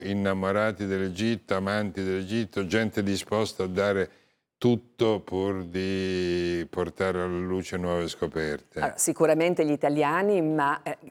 innamorati dell'Egitto, amanti dell'Egitto, gente disposta a dare tutto pur di portare alla luce nuove scoperte. Allora, sicuramente gli italiani, ma